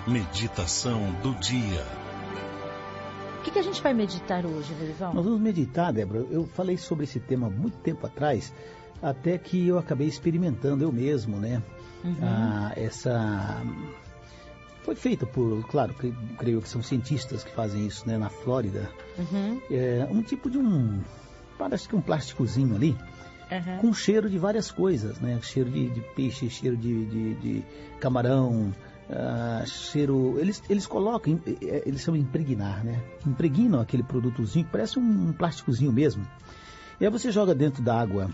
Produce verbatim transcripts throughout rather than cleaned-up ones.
Meditação do dia. O que, que a gente vai meditar hoje, Verival? Nós vamos meditar, Débora. Eu falei sobre esse tema há muito tempo atrás, até que eu acabei experimentando eu mesmo, né? Uhum. Ah, essa... Foi feita por, claro, creio que são cientistas que fazem isso, né, na Flórida. Uhum. É um tipo de um, parece que um plásticozinho ali, uhum, com cheiro de várias coisas, né? Cheiro de, de peixe, cheiro de, de, de camarão, uh, cheiro... Eles, eles colocam, eles são impregnar, né? Impregnam aquele produtozinho, que parece um, um plásticozinho mesmo. E aí você joga dentro da água,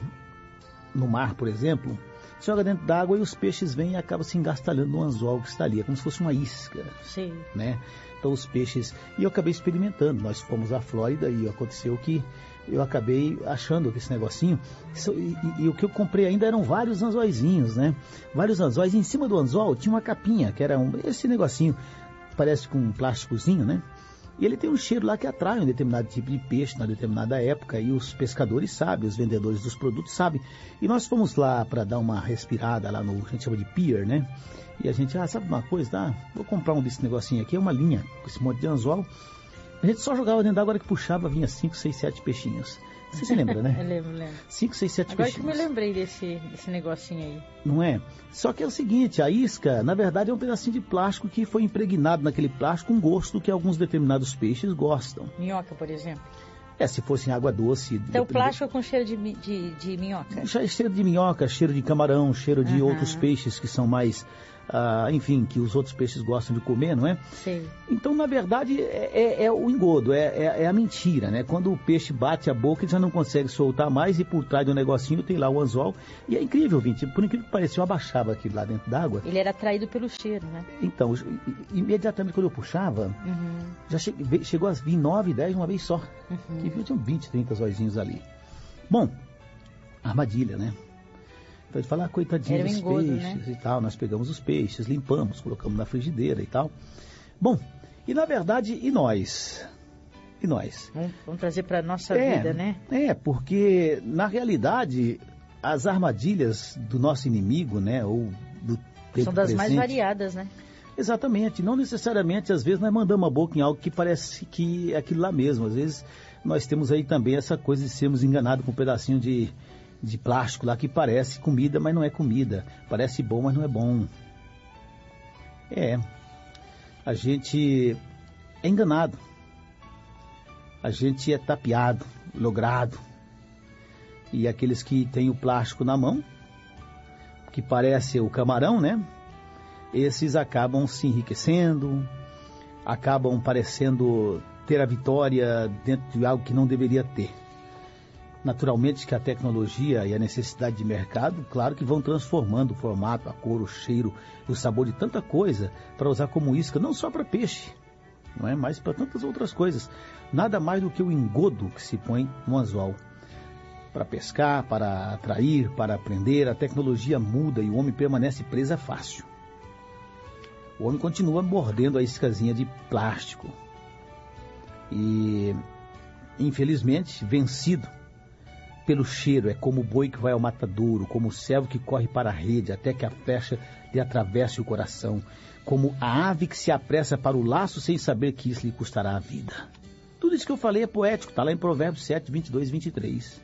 no mar, por exemplo... Joga dentro d'água e os peixes vêm e acabam se engastalhando no anzol que está ali. É como se fosse uma isca. Sim. Né? Então os peixes... E eu acabei experimentando. Nós fomos à Flórida e aconteceu que eu acabei achando que esse negocinho... E, e, e o que eu comprei ainda eram vários anzóizinhos, né? Vários anzóis. E em cima do anzol tinha uma capinha, que era um, esse negocinho. Parece com um plásticozinho, né? E ele tem um cheiro lá que atrai um determinado tipo de peixe na determinada época, e os pescadores sabem, os vendedores dos produtos sabem. E nós fomos lá para dar uma respirada lá no, a gente chama de pier, né? E a gente, ah, sabe uma coisa, tá? Vou comprar um desse negocinho aqui, é uma linha, com esse monte de anzol. A gente só jogava dentro d'água, hora que puxava, vinha cinco, seis, sete peixinhos. Você se lembra, né? Eu lembro, lembro. cinco, seis, sete Agora peixinhos. Agora que eu me lembrei desse, desse negocinho aí. Não é? Só que é o seguinte, a isca, na verdade, é um pedacinho de plástico que foi impregnado naquele plástico com gosto que alguns determinados peixes gostam. Minhoca, por exemplo? É, se fosse em água doce... Então o plástico é com cheiro de, de, de minhoca? Cheiro de minhoca, cheiro de camarão, cheiro de uhum. outros peixes que são mais... Uh, enfim, que os outros peixes gostam de comer, não é? Sim. Então, na verdade, é, é, é o engodo, é, é, é a mentira, né? Quando o peixe bate a boca, ele já não consegue soltar mais e por trás do negocinho tem lá o anzol. E é incrível, Vinte, por incrível que pareça, eu abaixava aquilo lá dentro d'água. Ele era atraído pelo cheiro, né? Então, imediatamente quando eu puxava, uhum. já che chegou a vir nove, dez de uma vez só. Uhum. Que viu, tinham vinte, trinta zóizinhos ali. Bom, armadilha, né? Então a gente fala, ah, coitadinho dos engodo, peixes, né? E tal. Nós pegamos os peixes, limpamos, colocamos na frigideira e tal. Bom, e na verdade, e nós? E nós? Vamos, vamos trazer para a nossa é, vida, né? É, porque na realidade, as armadilhas do nosso inimigo, né, ou do tempo são das presente, mais variadas, né? Exatamente, não necessariamente, às vezes nós mandamos a boca em algo que parece que é aquilo lá mesmo. Às vezes nós temos aí também essa coisa de sermos enganados com um pedacinho de... de plástico lá que parece comida, mas não é comida. Parece bom, mas não é bom. É. A gente é enganado. A gente é tapeado, logrado. E aqueles que têm o plástico na mão, que parece o camarão, né? Esses acabam se enriquecendo, acabam parecendo ter a vitória dentro de algo que não deveria ter. Naturalmente que a tecnologia e a necessidade de mercado, claro que vão transformando o formato, a cor, o cheiro, o sabor de tanta coisa para usar como isca, não só para peixe, não é, mas para tantas outras coisas. Nada mais do que o engodo que se põe no anzol. Para pescar, para atrair, para prender, a tecnologia muda e o homem permanece presa fácil. O homem continua mordendo a iscazinha de plástico. E, infelizmente, vencido pelo cheiro, é como o boi que vai ao matadouro, como o servo que corre para a rede até que a flecha lhe atravesse o coração, como a ave que se apressa para o laço sem saber que isso lhe custará a vida. Tudo isso que eu falei é poético, está lá em Provérbios sete, vinte e dois e vinte e três.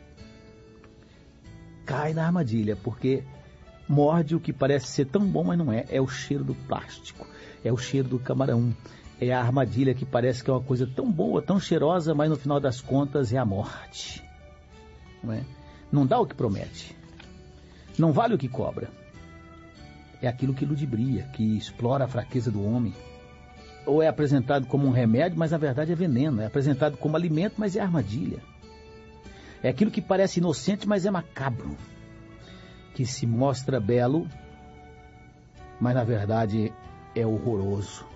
Cai na armadilha, porque morde o que parece ser tão bom, mas não é. É o cheiro do plástico, é o cheiro do camarão, é a armadilha que parece que é uma coisa tão boa, tão cheirosa, mas no final das contas é a morte. Não é? Não dá o que promete, não vale o que cobra, é aquilo que ludibria, que explora a fraqueza do homem, ou é apresentado como um remédio, mas na verdade é veneno, é apresentado como alimento, mas é armadilha, é aquilo que parece inocente, mas é macabro, que se mostra belo, mas na verdade é horroroso.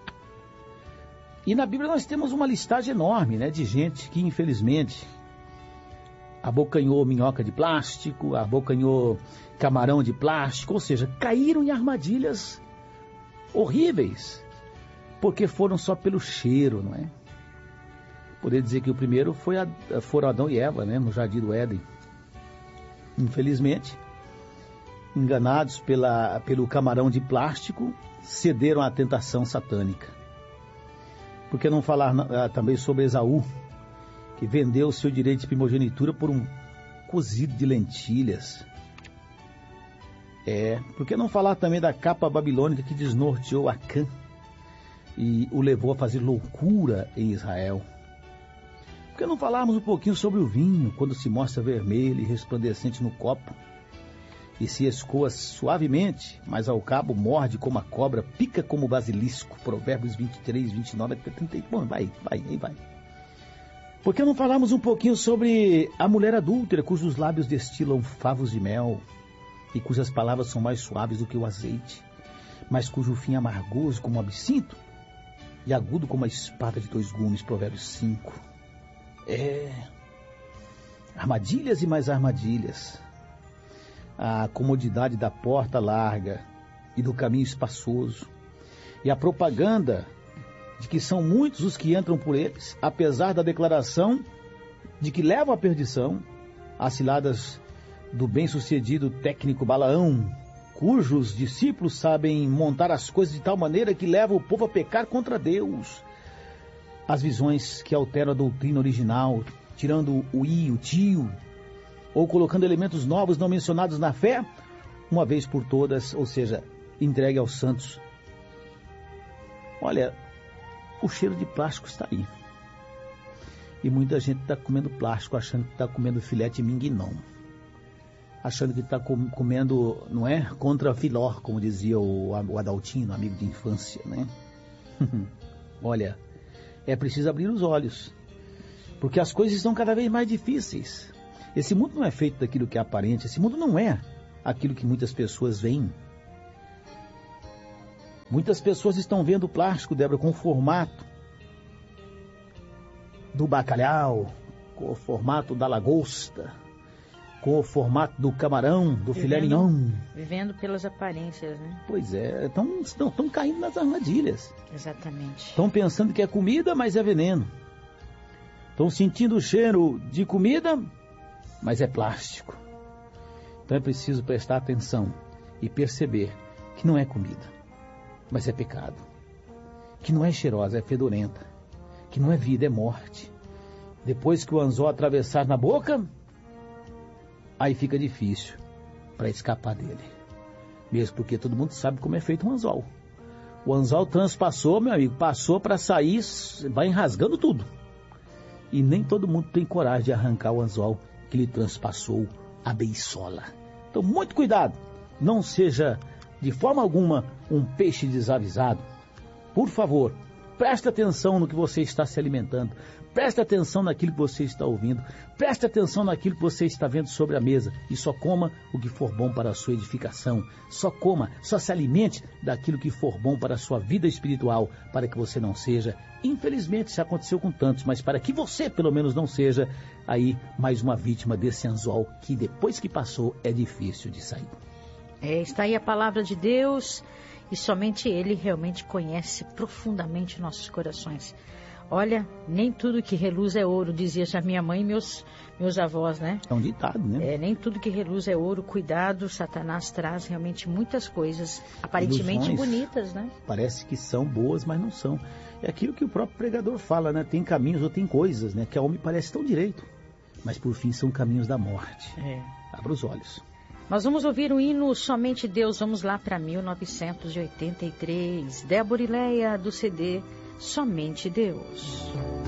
E na Bíblia nós temos uma listagem enorme, né, de gente que infelizmente abocanhou minhoca de plástico, abocanhou camarão de plástico, ou seja, caíram em armadilhas horríveis, porque foram só pelo cheiro, não é? Poderia dizer que o primeiro foi a, foram Adão e Eva, né, no Jardim do Éden. Infelizmente, enganados pela, pelo camarão de plástico, cederam à tentação satânica. Por que não falar uh, também sobre Esaú, que vendeu o seu direito de primogenitura por um cozido de lentilhas? É, por que não falar também da capa babilônica que desnorteou Acã e o levou a fazer loucura em Israel? Por que não falarmos um pouquinho sobre o vinho, quando se mostra vermelho e resplandecente no copo, e se escoa suavemente, mas ao cabo morde como a cobra, pica como o basilisco? Provérbios vinte e três, vinte e nove, trinta. Bom, vai, vai, aí vai. Por que não falarmos um pouquinho sobre a mulher adúltera, cujos lábios destilam favos de mel, e cujas palavras são mais suaves do que o azeite, mas cujo fim é amargoso como o absinto, e agudo como a espada de dois gumes? Provérbios cinco. É, armadilhas e mais armadilhas. A comodidade da porta larga e do caminho espaçoso, e a propaganda de que são muitos os que entram por eles, apesar da declaração de que levam à perdição. As ciladas do bem-sucedido técnico Balaão, cujos discípulos sabem montar as coisas de tal maneira que levam o povo a pecar contra Deus. As visões que alteram a doutrina original, tirando o i, o tio, ou colocando elementos novos não mencionados na fé, uma vez por todas, ou seja, entregue aos santos. Olha, o cheiro de plástico está aí. E muita gente está comendo plástico, achando que está comendo filé de mingnon. Achando que está comendo, não é? Contra filó, como dizia o, o Adaltino, amigo de infância, né? Olha, é preciso abrir os olhos, porque as coisas estão cada vez mais difíceis. Esse mundo não é feito daquilo que é aparente, esse mundo não é aquilo que muitas pessoas veem. Muitas pessoas estão vendo o plástico, Débora, com o formato do bacalhau, com o formato da lagosta, com o formato do camarão, do filé mignon. Vivendo pelas aparências, né? Pois é, estão, estão, estão caindo nas armadilhas. Exatamente. Estão pensando que é comida, mas é veneno. Estão sentindo o cheiro de comida, mas é plástico. Então é preciso prestar atenção e perceber que não é comida, mas é pecado. Que não é cheirosa, é fedorenta. Que não é vida, é morte. Depois que o anzol atravessar na boca, aí fica difícil para escapar dele. Mesmo porque todo mundo sabe como é feito um anzol. O anzol transpassou, meu amigo, passou para sair, vai enrasgando tudo. E nem todo mundo tem coragem de arrancar o anzol que lhe transpassou a beiçola. Então, muito cuidado. Não seja, de forma alguma, um peixe desavisado. Por favor, preste atenção no que você está se alimentando. Preste atenção naquilo que você está ouvindo. Preste atenção naquilo que você está vendo sobre a mesa. E só coma o que for bom para a sua edificação. Só coma, só se alimente daquilo que for bom para a sua vida espiritual, para que você não seja, infelizmente isso aconteceu com tantos, mas para que você pelo menos não seja aí mais uma vítima desse anzol que depois que passou é difícil de sair. É, está aí a palavra de Deus e somente Ele realmente conhece profundamente nossos corações. Olha, nem tudo que reluz é ouro, dizia já minha mãe e meus, meus avós, né? É um ditado, né? É, nem tudo que reluz é ouro. Cuidado, Satanás traz realmente muitas coisas aparentemente ilusões, bonitas, né? Parece que são boas, mas não são. É aquilo que o próprio pregador fala, né? Tem caminhos ou tem coisas, né? Que ao homem parece tão direito, mas por fim são caminhos da morte. É. Abra os olhos. Nós vamos ouvir o hino Somente Deus. Vamos lá para mil novecentos e oitenta e três. Débora e Leia, do C D Somente Deus.